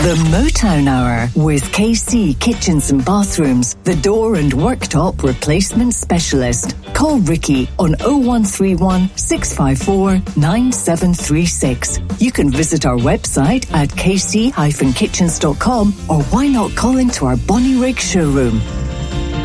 The Motown Hour with KC Kitchens and Bathrooms, the door and worktop replacement specialist. Call Ricky on 0131 654 9736. You can visit our website at kc-kitchens.com, or why not call into our Bonnyrigg showroom.